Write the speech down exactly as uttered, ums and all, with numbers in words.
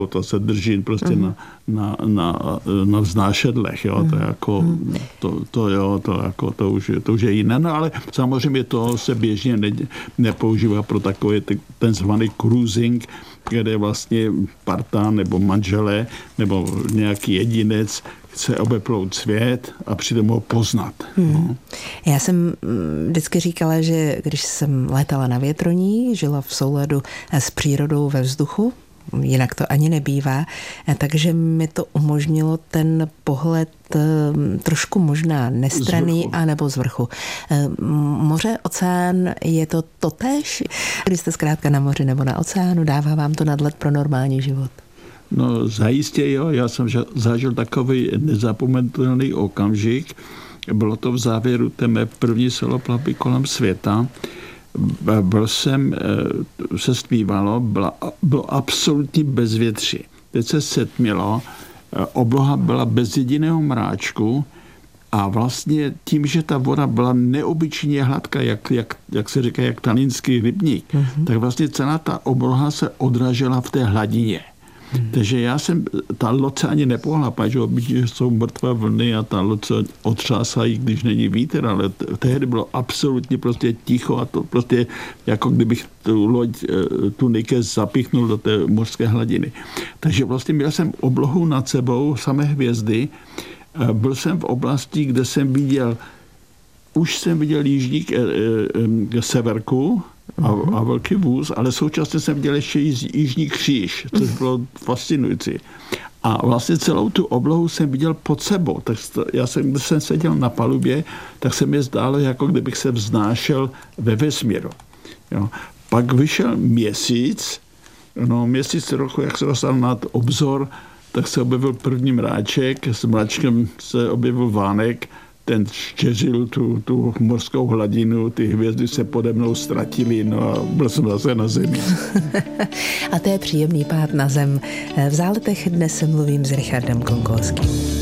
To se drží prostě mm. na, na, na, na vznášedlech, jo, mm. to jako, to, to jo, to jako, to už, to už je jiné, no ale samozřejmě to se běžně ne, nepoužívá pro takový ten zvaný cruising, kde vlastně parta nebo manželé nebo nějaký jedinec chce obeplout svět a přitom ho poznat. Hmm. No. Já jsem vždycky říkala, že když jsem létala na větroní, žila v souladu s přírodou ve vzduchu, jinak to ani nebývá, takže mi to umožnilo ten pohled trošku možná nestranný, anebo z vrchu. Moře, oceán, je to totéž? Když jste zkrátka na moři nebo na oceánu, dává vám to nadhled pro normální život? No zajistě jo, já jsem zažil takový nezapomenutelný okamžik. Bylo to v závěru té mé první soloplavby kolem světa. Byl jsem, se stmívalo, bylo, bylo absolutní bezvětří. Teď se setmilo, obloha byla bez jediného mráčku a vlastně tím, že ta voda byla neobyčejně hladká, jak, jak, jak se říká, jak talínský rybník, mm-hmm. tak vlastně celá ta obloha se odražela v té hladině. Hmm. Takže já jsem, ta loď se ani nepohla, protože obyčejně jsou mrtvé vlny a ta loď se otřásají, když není vítr, ale tehdy bylo absolutně prostě ticho a to prostě jako kdybych tu loď, tu Nike zapíchnul do té mořské hladiny. Takže vlastně měl jsem oblohu nad sebou, samé hvězdy, byl jsem v oblasti, kde jsem viděl, už jsem viděl jižní severku, A, a velký vůz, ale současně jsem viděl ještě jižní kříž, což bylo fascinující. A vlastně celou tu oblohu jsem viděl pod sebou. Tak já jsem, když jsem seděl na palubě, tak se mi zdálo, jako kdybych se vznášel ve vesmíru. Jo. Pak vyšel měsíc, no měsíc trochu, jak se dostal nad obzor, tak se objevil první mráček, s mráčkem se objevil vánek, ten štěřil tu, tu mořskou hladinu, ty hvězdy se pode mnou ztratily, no a byl jsem zase na zemi. A to je příjemný pád na zem. V záletech dnes mluvím s Richardem Konkolským.